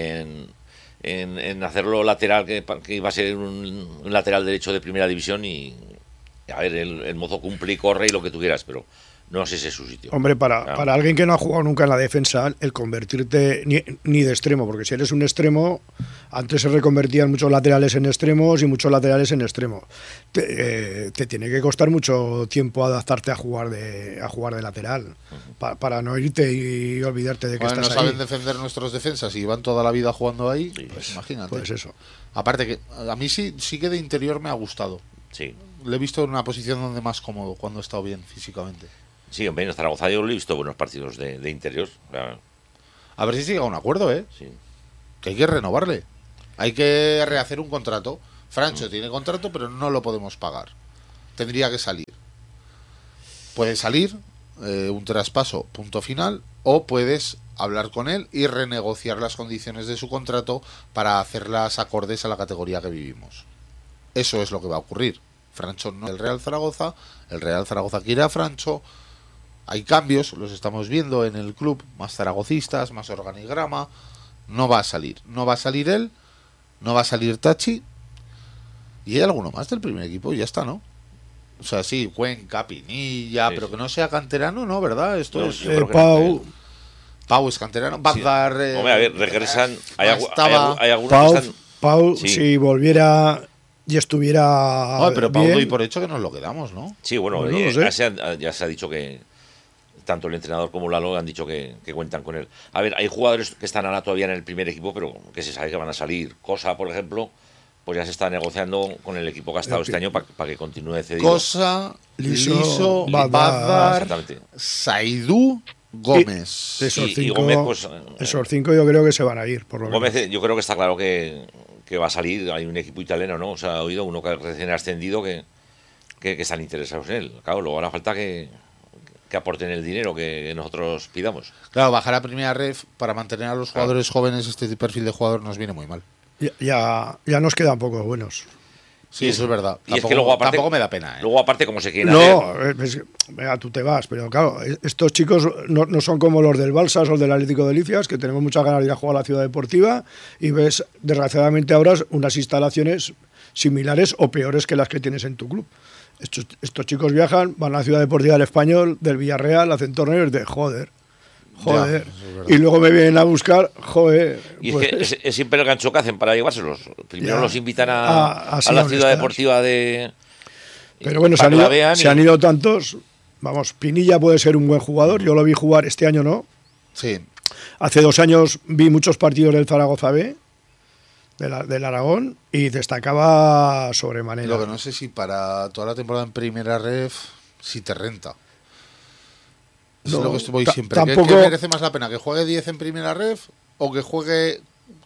en hacerlo lateral, que iba a ser un lateral derecho de primera división y a ver, el mozo cumple y corre y lo que tú quieras, pero no sé si es su sitio. Hombre, para Claro. alguien que no ha jugado nunca en la defensa, el convertirte ni de extremo, porque si eres un extremo, antes se reconvertían muchos laterales en extremos y muchos laterales en extremo. Te tiene que costar mucho tiempo adaptarte a jugar de lateral, para no irte y olvidarte de que Bueno, no estás saben ahí. defender nuestros defensas y van toda la vida jugando ahí, pues imagínate. Pues eso. Aparte que a mí sí que de interior me ha gustado. Sí. Le he visto en una posición donde más cómodo, cuando ha estado bien físicamente. Sí, hombre, en Zaragoza yo le he visto buenos partidos de interior. Claro, A ver si se llega a un acuerdo, sí. que hay que renovarle. Hay que rehacer un contrato. Francho tiene contrato, pero no lo podemos pagar. Tendría que salir. Puede salir, un traspaso, punto final, o puedes hablar con él y renegociar las condiciones de su contrato para hacerlas acordes a la categoría que vivimos. Eso es lo que va a ocurrir. Francho no es el Real Zaragoza quiere a Francho. Hay cambios, los estamos viendo en el club, más zaragocistas, más organigrama. No va a salir él, no va a salir Tachi, y hay alguno más del primer equipo y ya está, ¿no? O sea, sí, Cuenca, Pinilla, Sí, pero sí. que no sea canterano, ¿no? ¿Verdad? Esto No, es... yo creo que Pau, Es canterano, Bagdar... Hombre, a ver, regresan. Hay algunos Pau, que están. Pau, Sí. si volviera y estuviera No, pero Pau bien, doy por hecho que nos lo quedamos, ¿no? Sí, bueno, Pues no lo sé. ya se ha dicho que tanto el entrenador como Lalo han dicho que cuentan con él. A ver, hay jugadores que están ahora todavía en el primer equipo, pero que se sabe que van a salir. Cosa, por ejemplo, pues ya se está negociando con el equipo que ha estado este año para que continúe cedido. Cosa, Liso, Liso, Bagdar, Bagdar, Exactamente. Saidú, Gómez. de esos Y cinco, Gómez, pues, esos cinco yo creo que se van a ir, por lo menos. Gómez, yo creo que está claro que va a salir. Hay un equipo italiano, ¿no? O sea, ha oído uno que recién ha ascendido que están interesados en él. Claro, luego hará falta que aporten el dinero que nosotros pidamos. Claro, bajar a primera ref para mantener a los jugadores jóvenes, este perfil de jugador nos viene muy mal. Ya nos quedan pocos buenos. Sí, eso es verdad. Y es que luego aparte, tampoco me da pena, ¿eh? Luego aparte, como se quieren No, hacer, venga, tú te vas, pero claro, estos chicos no son como los del Balsas o del Atlético de Licias, que tenemos muchas ganas de ir a jugar a la ciudad deportiva y ves, desgraciadamente ahora, unas instalaciones similares o peores que las que tienes en tu club. Estos chicos viajan, van a la ciudad deportiva del Español, del Villarreal, hacen torneos de joder. Ya, eso es verdad. Y luego me vienen a buscar, joder. y pues, es que es siempre el gancho que hacen para llevárselos. Primero Ya. los invitan Así a la donde ciudad estás. deportiva de. Pero bueno, para que la vean se han ido tantos. Vamos, Pinilla puede ser un buen jugador, yo lo vi jugar este año, ¿no? Sí. Hace 2 años vi muchos partidos del Zaragoza B, del Aragón, y destacaba sobremanera. Lo que no sé si para toda la temporada en primera ref, si te renta. No, es lo que voy siempre. tampoco- ¿Qué merece más la pena? ¿Que juegue 10 en primera ref o que juegue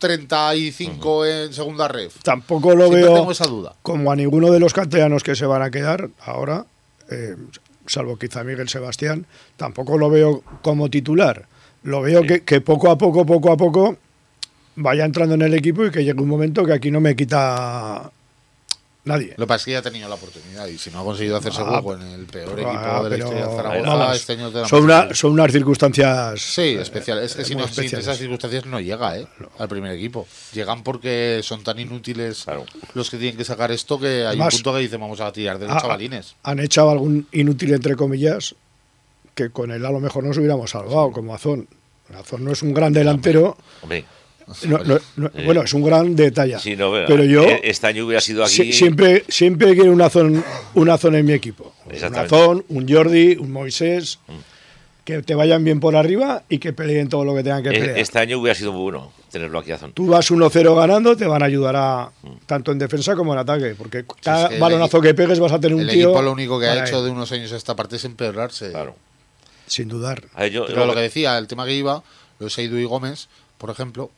35 en segunda ref? Tampoco lo Siempre veo tengo esa duda. como a ninguno de los castellanos que se van a quedar ahora, salvo quizá Miguel Sebastián, tampoco lo veo como titular. Lo veo Sí. que poco a poco vaya entrando en el equipo y que llegue un momento que aquí no me quita nadie. Lo que pasa es que ya ha tenido la oportunidad y si no ha conseguido hacerse hueco en el peor equipo de la pero, historia de Zaragoza, vamos, este año te da son, más son unas circunstancias Sí, especial. Es que si muy no, sin especiales. esas circunstancias no llega al primer equipo. Llegan porque son tan inútiles Claro. los que tienen que sacar esto que hay Además, un punto que dicen vamos a tirar de los chavalines. Han echado algún inútil, entre comillas, que con él a lo mejor nos hubiéramos salvado, como Azón. Azón no es un gran delantero, Hombre, bueno, es un gran detalle. sí, no, pero yo este año hubiera sido aquí. siempre quiero una zona en mi equipo. Un Exactamente. Azón, un Jordi, un Moisés, que te vayan bien por arriba y que peleen todo lo que tengan que pelear. Este año hubiera sido muy bueno tenerlo aquí a Zon. Tú vas 1-0 ganando, te van a ayudar tanto en defensa como en ataque, porque cada es que el balonazo que pegues vas a tener un El tío. equipo lo único que ha para hecho él, de unos años a esta parte es empeorarse. Claro. sin dudar. A ver, Pero lo que decía, el tema que iba, lo de Saidu y Gómez, por ejemplo,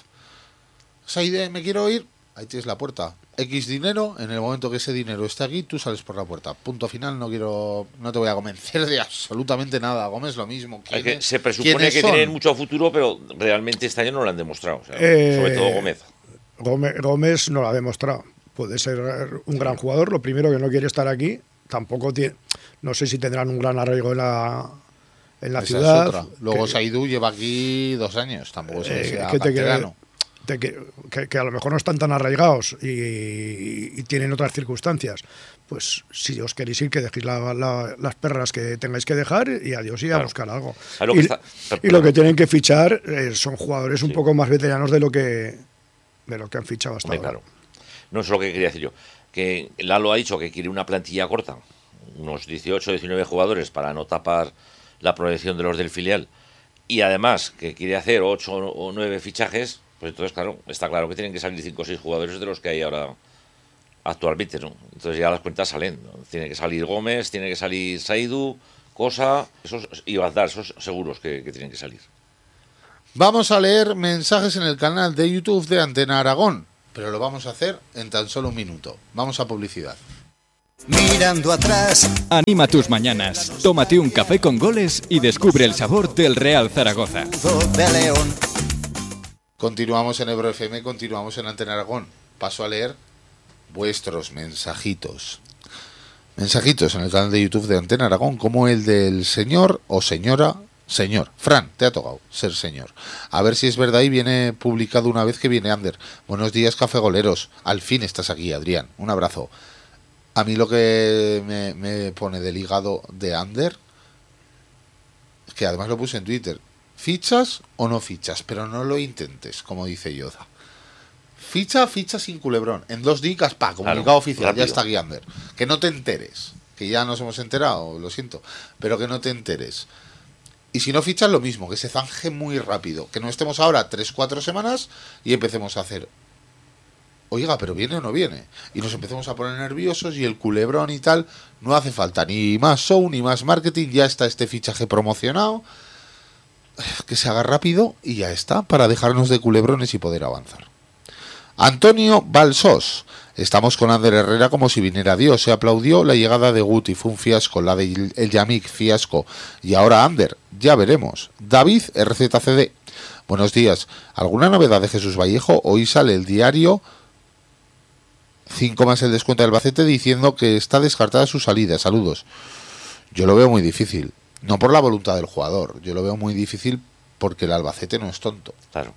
Saide, me quiero ir, ahí tienes la puerta. X dinero, en el momento que ese dinero esté aquí, tú sales por la puerta. Punto final, no te voy a convencer de absolutamente nada. Gómez lo mismo. Es que se presupone ¿quiénes que son? tienen mucho futuro, pero realmente este año no lo han demostrado. O sea, Eh, sobre todo Gómez. Gómez no lo ha demostrado. Puede ser un gran jugador. Lo primero que no quiere estar aquí. Tampoco tiene. No sé si tendrán un gran arraigo en la Esa es ciudad. otra. Luego que- Saidu lleva aquí 2 años, tampoco es que sea ¿qué te quiere- canterano. que a lo mejor no están tan arraigados y tienen otras circunstancias, pues si os queréis ir, que dejéis las perras que tengáis que dejar y adiós y a buscar algo. Y lo que tienen que fichar son jugadores un poco más veteranos de lo que han fichado hasta ahora. Claro. No es lo que quería decir yo. Que Lalo ha dicho que quiere una plantilla corta, unos 18, 19 jugadores para no tapar la proyección de los del filial, y además que quiere hacer 8 o 9 fichajes, pues entonces, claro, está claro que tienen que salir 5 o 6 jugadores de los que hay ahora actualmente, ¿no? Entonces ya las cuentas salen, ¿no? Tiene que salir Gómez, tiene que salir Saidu, Cosa, y Bazdar, esos seguros que tienen que salir. Vamos a leer mensajes en el canal de YouTube de Antena Aragón, pero lo vamos a hacer en tan solo un minuto. Vamos a publicidad. Mirando atrás. Anima tus mañanas, tómate un café con goles y descubre el sabor del Real Zaragoza. De León. Continuamos en Ebro FM, continuamos en Antena Aragón. Paso a leer vuestros mensajitos. Mensajitos en el canal de YouTube de Antena Aragón, como el del señor o señora. Señor, Fran, te ha tocado ser señor. A ver si es verdad y viene publicado una vez que viene Ander. Buenos días, cafegoleros. Al fin estás aquí, Adrián. Un abrazo. A mí lo que me pone del hígado de Ander, es que además lo puse en Twitter. ¿Fichas o no fichas? Pero no lo intentes, como dice Yoda. Ficha sin culebrón. En 2 días, comunicado claro, oficial, rápido. ya está aquí Ander. Que no te enteres. Que ya nos hemos enterado, lo siento. Pero que no te enteres. Y si no fichas, lo mismo, que se zanje muy rápido. Que no estemos ahora 3-4 semanas y empecemos a hacer... Oiga, pero ¿viene o no viene? Y nos empecemos a poner nerviosos y el culebrón y tal. No hace falta ni más show, ni más marketing. Ya está este fichaje promocionado. Que se haga rápido y ya está, para dejarnos de culebrones y poder avanzar. Antonio Balsos. Estamos con Ander Herrera como si viniera Dios. Se aplaudió la llegada de Guti, fue un fiasco. La de El Yamik, fiasco. Y ahora Ander, ya veremos. David RZCD. Buenos días. ¿Alguna novedad de Jesús Vallejo? Hoy sale el diario 5 más el descuento del Albacete diciendo que está descartada su salida. Saludos. Yo lo veo muy difícil. No por la voluntad del jugador. Yo lo veo muy difícil porque el Albacete no es tonto. Claro.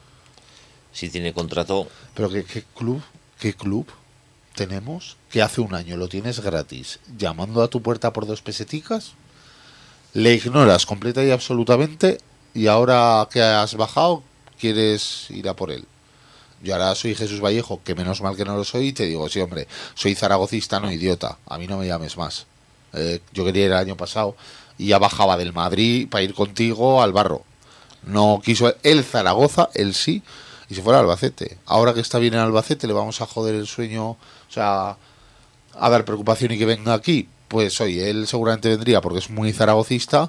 Si tiene contrato... Pero ¿qué club tenemos que hace un año lo tienes gratis llamando a tu puerta por 2 peseticas? Le ignoras completa y absolutamente y ahora que has bajado quieres ir a por él. Yo ahora soy Jesús Vallejo, que menos mal que no lo soy, y te digo, sí hombre, soy zaragocista, no idiota, a mí no me llames más. Yo quería ir el año pasado y ya bajaba del Madrid para ir contigo al Barro. No quiso el Zaragoza, él sí, y se fue al Albacete. Ahora que está bien en Albacete le vamos a joder el sueño, o sea, a dar preocupación y que venga aquí. Pues oye, él seguramente vendría porque es muy zaragocista,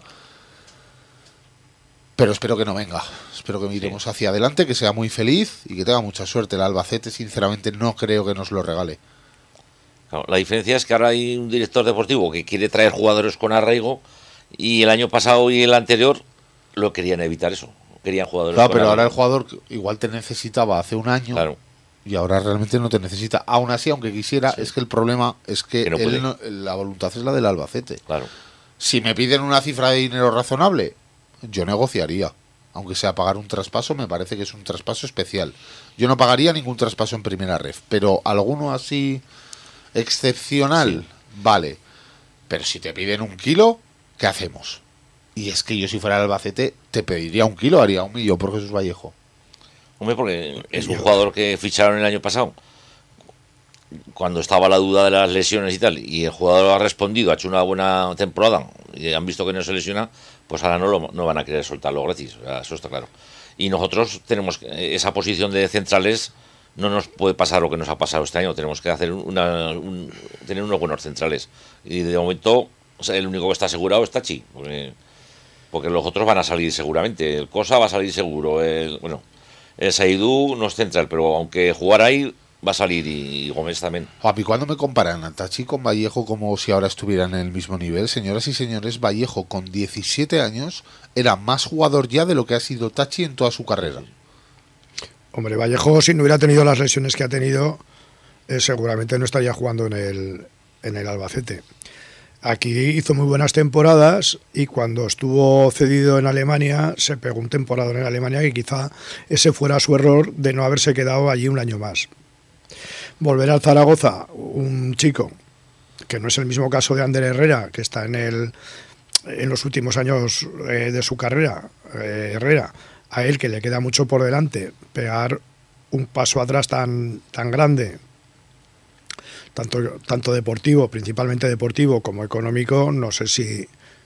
pero espero que no venga. Espero que miremos hacia adelante, que sea muy feliz y que tenga mucha suerte. El Albacete, sinceramente, no creo que nos lo regale. Claro, la diferencia es que ahora hay un director deportivo que quiere traer jugadores con arraigo y el año pasado y el anterior lo querían evitar eso. Querían jugadores claro, con pero arraigo. ahora el jugador igual te necesitaba hace un año. Claro. Y ahora realmente no te necesita. Aún así, aunque quisiera, es que el problema es que no él la voluntad es la del Albacete. Claro. Si me piden una cifra de dinero razonable, yo negociaría. Aunque sea pagar un traspaso, me parece que es un traspaso especial. Yo no pagaría ningún traspaso en primera ref, pero alguno así excepcional, vale. Pero si te piden 1 kilo, ¿qué hacemos? Y es que yo si fuera el Albacete te pediría 1 kilo, haría 1 millón por Jesús Vallejo. Hombre, porque es un jugador que ficharon el año pasado cuando estaba la duda de las lesiones y tal, y el jugador ha respondido, ha hecho una buena temporada y han visto que no se lesiona, pues ahora no van a querer soltarlo gratis, o sea, eso está claro. Y nosotros tenemos esa posición de centrales, no nos puede pasar lo que nos ha pasado este año, tenemos que hacer tener unos buenos centrales, y de momento, o sea, el único que está asegurado es Tachi, porque los otros van a salir seguramente, el Cosa va a salir seguro, el Saidu no es central, pero aunque jugar ahí va a salir, y Gómez también. Papi, cuando me comparan a Tachi con Vallejo como si ahora estuvieran en el mismo nivel, señoras y señores, Vallejo con 17 años era más jugador ya de lo que ha sido Tachi en toda su carrera. Hombre, Vallejo, si no hubiera tenido las lesiones que ha tenido, seguramente no estaría jugando en el Albacete. Aquí hizo muy buenas temporadas y cuando estuvo cedido en Alemania se pegó un temporada en Alemania y quizá ese fuera su error de no haberse quedado allí un año más. Volver al Zaragoza, un chico que no es el mismo caso de Ander Herrera, que está en los últimos años de su carrera, Herrera, a él que le queda mucho por delante, pegar un paso atrás tan grande, tanto deportivo, principalmente deportivo, como económico, no sé si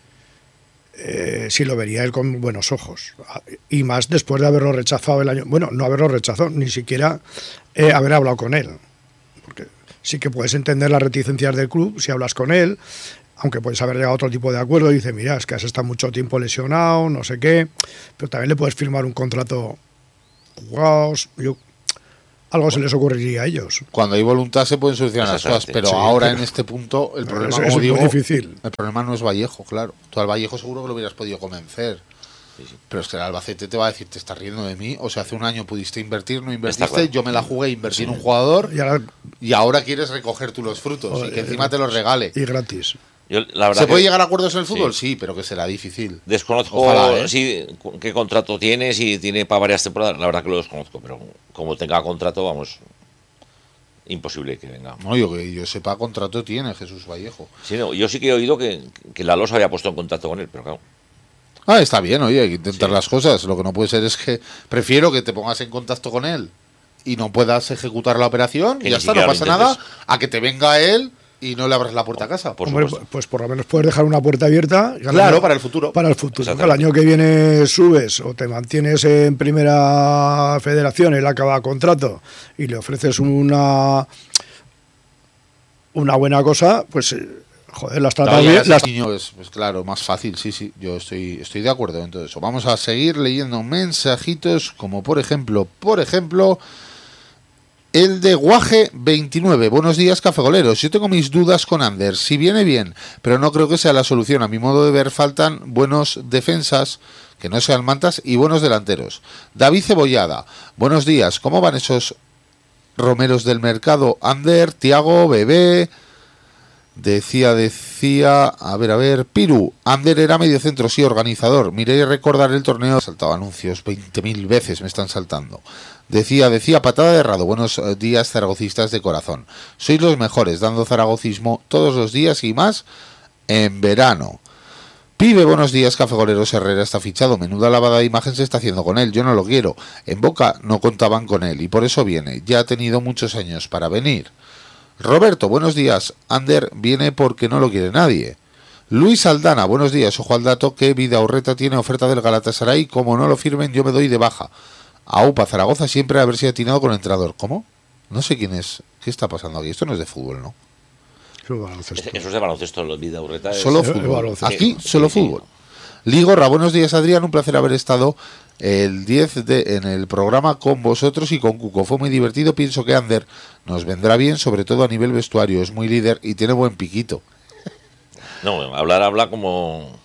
lo vería él con buenos ojos. Y más después de haberlo rechazado el año... Bueno, no haberlo rechazado, ni siquiera haber hablado con él. Porque sí que puedes entender las reticencias del club si hablas con él, aunque puedes haber llegado a otro tipo de acuerdo y dice, mira, es que has estado mucho tiempo lesionado, no sé qué, pero también le puedes firmar un contrato jugados, algo se les ocurriría a ellos. Cuando hay voluntad se pueden solucionar las cosas, pero sí, ahora en este punto el problema, es como digo, muy difícil. El problema no es Vallejo, claro. Tú al Vallejo seguro que lo hubieras podido convencer. Sí. Pero es que el Albacete te va a decir, te estás riendo de mí, o sea, hace un año pudiste invertir, no invertiste, claro. Yo me la jugué, invertí en un jugador y ahora quieres recoger tú los frutos y que encima te los regale. Y gratis. Yo, la verdad ¿Se puede llegar a acuerdos en el fútbol? Sí, pero que será difícil. Desconozco qué contrato tiene, si tiene para varias temporadas, la verdad que lo desconozco, pero como tenga contrato, vamos, imposible que venga. No, yo sepa, contrato tiene Jesús Vallejo. Sí, no, yo sí que he oído que la LOS había puesto en contacto con él, pero claro. Está bien, oye, hay que intentar las cosas. Lo que no puede ser es que prefiero que te pongas en contacto con él y no puedas ejecutar la operación, y ya está, no pasa nada, a que te venga él y no le abras la puerta a casa. Hombre, pues por lo menos puedes dejar una puerta abierta. Claro, para el futuro. Para el futuro. Que el año que viene subes o te mantienes en primera federación, él acaba contrato y le ofreces una buena cosa, pues joder, las tratas bien. Pues claro, más fácil, sí, yo estoy de acuerdo en todo eso. Vamos a seguir leyendo mensajitos, como por ejemplo, el de Guaje 29. Buenos días, cafegoleros. Yo tengo mis dudas con Ander. Si viene bien, pero no creo que sea la solución. A mi modo de ver, faltan buenos defensas, que no sean mantas, y buenos delanteros. David Cebollada. Buenos días. ¿Cómo van esos romeros del mercado? Ander, Tiago, Bebé. Decía, a ver, Piru. Ander era mediocentro, sí, organizador. Miré recordar el torneo. Saltado anuncios 20.000 veces, me están saltando. Decía, patada de Rado. Buenos días, zaragocistas de corazón. Sois los mejores, dando zaragocismo todos los días y más en verano. Pibe, buenos días, cafegoleros. Herrera está fichado. Menuda lavada de imagen se está haciendo con él. Yo no lo quiero. En Boca no contaban con él y por eso viene. Ya ha tenido muchos años para venir. Roberto, buenos días. Ander viene porque no lo quiere nadie. Luis Aldana, buenos días. Ojo al dato que Vidaurreta tiene oferta del Galatasaray. Como no lo firmen, yo me doy de baja. AUPA Zaragoza siempre a ver si ha atinado con el entrenador. ¿Cómo? No sé quién es. ¿Qué está pasando aquí? Esto no es de fútbol, ¿no? Eso es de baloncesto, los Vidaurreta. Solo fútbol. Aquí, solo fútbol. Ligorra, buenos días, Adrián. Un placer haber estado el 10 en el programa con vosotros y con Cuco. Fue muy divertido. Pienso que Ander nos vendrá bien, sobre todo a nivel vestuario. Es muy líder y tiene buen piquito. No, habla como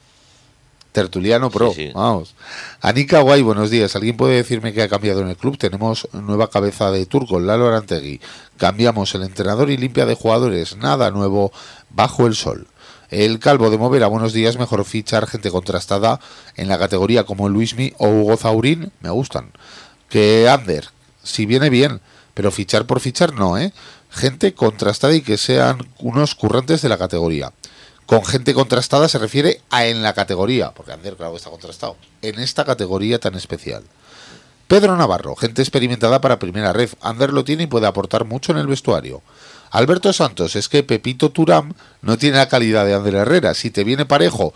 tertuliano pro. Sí. Vamos. Anika Guay, buenos días. ¿Alguien puede decirme qué ha cambiado en el club? Tenemos nueva cabeza de turco, Lalo Arantegui. Cambiamos el entrenador y limpia de jugadores. Nada nuevo bajo el sol. El Calvo de Movera, buenos días. Mejor fichar gente contrastada en la categoría como Luismi o Hugo Zaurín, me gustan, que Ander. Si viene bien, pero fichar por fichar no, gente contrastada y que sean unos currantes de la categoría. Con gente contrastada se refiere a en la categoría, porque Ander, claro, está contrastado, en esta categoría tan especial. Pedro Navarro, gente experimentada para primera ref. Ander lo tiene y puede aportar mucho en el vestuario. Alberto Santos, es que Pepito Turam no tiene la calidad de Ander Herrera. Si te viene Parejo,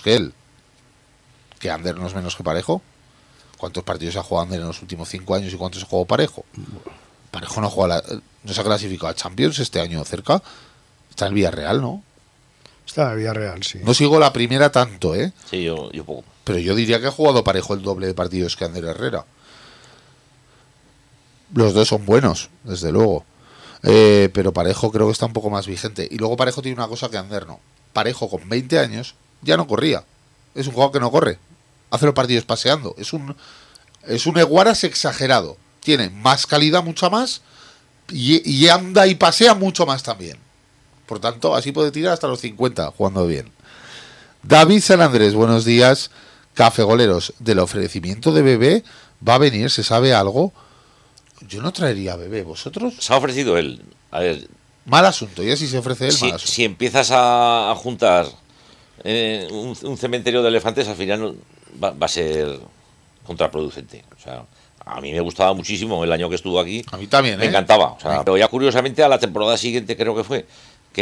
que Ander no es menos que Parejo. ¿Cuántos partidos ha jugado Ander en los últimos 5 años y cuántos ha jugado Parejo? Parejo no se ha clasificado a Champions este año cerca. Está en el Villarreal, ¿no? Está en el Villarreal, sí. No sigo la primera tanto, Sí, yo poco. Pero yo diría que ha jugado Parejo el doble de partidos que Ander Herrera. Los dos son buenos, desde luego. Pero Parejo creo que está un poco más vigente. Y luego Parejo tiene una cosa que Ander no. Parejo con 20 años ya no corría. Es un jugador que no corre. Hace los partidos paseando. Es un Eguaras exagerado. Tiene más calidad, mucha más. Y anda y pasea mucho más también. Por tanto, así puede tirar hasta los 50, jugando bien. David San Andrés, buenos días. Café Goleros, ¿del ofrecimiento de Bebé va a venir? ¿Se sabe algo? Yo no traería a Bebé, ¿vosotros? Se ha ofrecido él. A ver, Mal asunto, ya si se ofrece él, mal asunto. si empiezas a juntar un cementerio de elefantes, al final va a ser contraproducente. O sea, a mí me gustaba muchísimo el año que estuvo aquí. A mí también, me encantaba. O sea, pero ya curiosamente a la temporada siguiente creo que fue,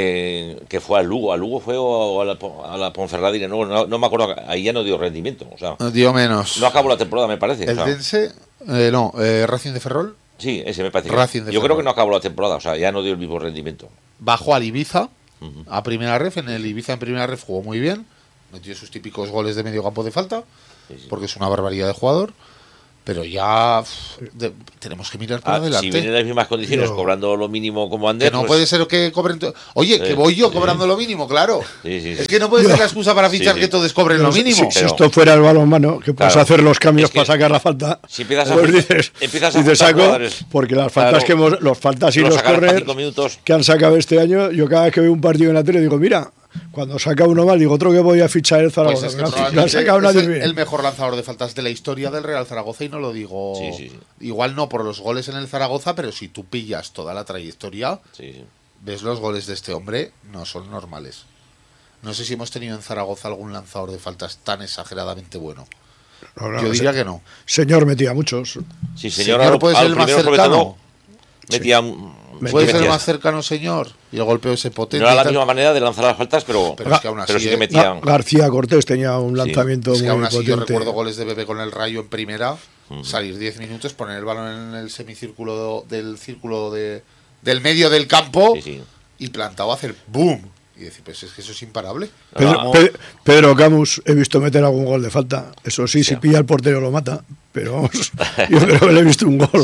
que fue al Lugo fue o a la Ponferradina, no me acuerdo, ahí ya no dio rendimiento. O sea, Dio menos. no acabó la temporada, me parece. El Dense, Racing de Ferrol. Sí, ese me parece. Yo creo que no acabó la temporada, o sea, ya no dio el mismo rendimiento. Bajó al Ibiza, a primera ref, en el Ibiza en primera ref jugó muy bien, metió sus típicos goles de medio campo de falta, porque es una barbaridad de jugador, pero ya tenemos que mirar para adelante. Si vienen en las mismas condiciones, cobrando lo mínimo como Ander... Que no puede ser que cobren... Oye, que voy yo cobrando lo mínimo, claro. Sí. Es que no puede ser la excusa para fichar que todos cobren lo mínimo. Si esto fuera el balonmano, que puedes hacer los cambios para sacar la falta, si empiezas empiezas a saco, porque las faltas los faltas y los corners que han sacado este año, yo cada vez que veo un partido en la tele digo, mira, cuando saca uno mal, digo, otro que voy a fichar el Zaragoza. Pues es que es el mejor lanzador de faltas de la historia del Real Zaragoza, y no lo digo igual no por los goles en el Zaragoza, pero si tú pillas toda la trayectoria, ves los goles de este hombre, no son normales. No sé si hemos tenido en Zaragoza algún lanzador de faltas tan exageradamente bueno. Yo diría que no. Señor metía muchos. Sí, señor puede ser el más cercano. Metía... Puede ser el más cercano, señor. Y el golpeo ese potente. No era la misma manera de lanzar las faltas, pero es que aún así, sí que metían. García Cortés tenía un lanzamiento es que muy aún así potente. Yo recuerdo goles de Bebé con el Rayo en primera, salir 10 minutos, poner el balón en el semicírculo del círculo del medio del campo y plantado hacer boom. Y decir, pues es que eso es imparable. Pedro Camus, he visto meter algún gol de falta. Eso sí, si pilla el portero lo mata. Pero vamos, yo creo que le he visto un gol.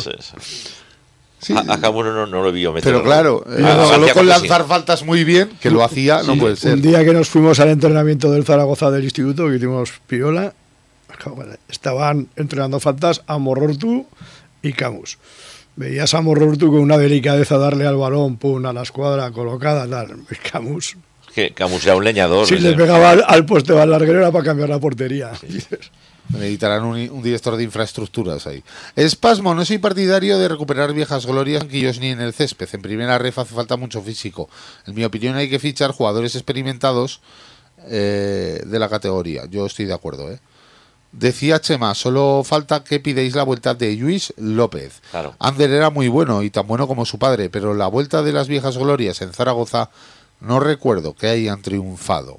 Sí. A Camus no lo vi yo meter. Pero claro, solo con lanzar faltas muy bien, que lo hacía, no puede ser. Un día que nos fuimos al entrenamiento del Zaragoza del instituto, que hicimos piola, estaban entrenando faltas a Morortu y Camus. Veías a Morortu con una delicadeza darle al balón, pum, a la escuadra colocada, tal. Camus. Que Camus era un leñador. Sí, le pegaba al poste al larguero, era para cambiar la portería. Necesitarán un director de infraestructuras ahí. Espasmo, no soy partidario de recuperar viejas glorias banquillos ni en el césped. En primera ref hace falta mucho físico. En mi opinión hay que fichar jugadores experimentados de la categoría. Yo estoy de acuerdo, ¿eh? Decía Chema, solo falta que pidáis la vuelta de Luis López. Claro. Ander era muy bueno y tan bueno como su padre, pero la vuelta de las viejas glorias en Zaragoza no recuerdo que hayan triunfado.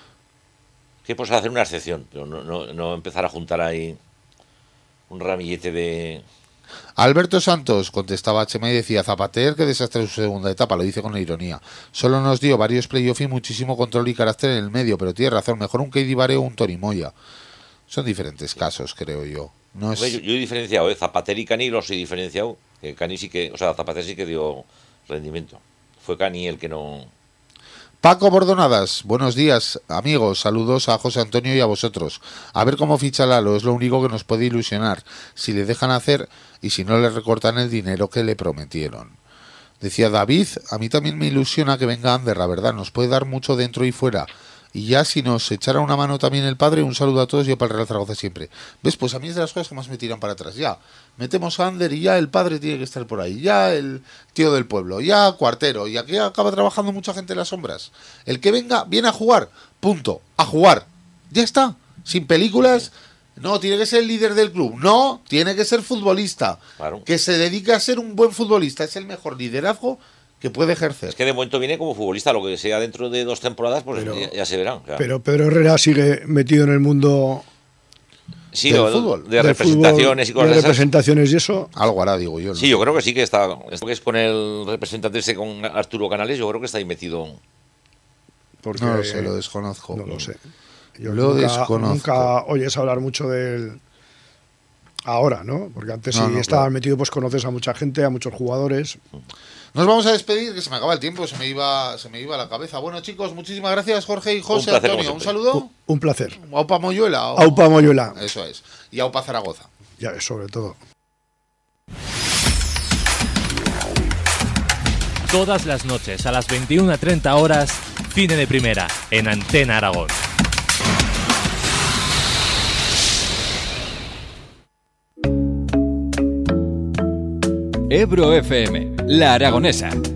Que pues hacer una excepción, pero no empezar a juntar ahí un ramillete de... Alberto Santos contestaba a Chema y decía, Zapater, qué desastre su segunda etapa, lo dice con ironía. Solo nos dio varios playoff y muchísimo control y carácter en el medio, pero tiene razón, mejor un Keidi Bare o un Tony Moya. Son diferentes casos, creo yo. No es... yo he diferenciado, Zapater y Cani los he diferenciado. Que Cani sí que, o sea, Zapater sí que dio rendimiento. Fue Cani el que no... Paco Bordonadas, buenos días, amigos, saludos a José Antonio y a vosotros. A ver cómo ficha Lalo, es lo único que nos puede ilusionar, si le dejan hacer y si no le recortan el dinero que le prometieron. Decía David, a mí también me ilusiona que venga Ander, la verdad, nos puede dar mucho dentro y fuera. Y ya si nos echara una mano también el padre, un saludo a todos y yo para el Real Zaragoza siempre. ¿Ves? Pues a mí es de las cosas que más me tiran para atrás. Ya, metemos a Ander y ya el padre tiene que estar por ahí. Ya el tío del pueblo, ya Cuartero. Y aquí acaba trabajando mucha gente en las sombras. El que venga, viene a jugar. Punto. A jugar. Ya está. Sin películas. No, tiene que ser el líder del club. No, tiene que ser futbolista. Claro. Que se dedique a ser un buen futbolista. Es el mejor liderazgo que puede ejercer. Es que de momento viene como futbolista, lo que sea dentro de 2 temporadas, pues ya se verán. Claro. Pero Pedro Herrera sigue metido en el mundo sí, del fútbol. De representaciones fútbol, y cosas de representaciones y eso. Algo hará, digo yo, ¿no? Sí, yo creo que sí que está. Esto que es con el representante ese, con Arturo Canales, yo creo que está ahí metido. Porque, no lo sé, lo desconozco. No lo sé. Yo lo desconozco. desconozco. Nunca oyes hablar mucho del... Ahora, ¿no? Porque antes estaba claro. metido, pues conoces a mucha gente, a muchos jugadores. Nos vamos a despedir, que se me acaba el tiempo, se me iba la cabeza. Bueno, chicos, muchísimas gracias, Jorge y José placer, Antonio. Un saludo. Un placer. Aupa Moyuela. Aupa Moyuela. Eso es. Y Aupa Zaragoza. Ya, sobre todo. Todas las noches a las 21:30 horas, Cine de Primera, en Antena Aragón. Ebro FM, La Aragonesa.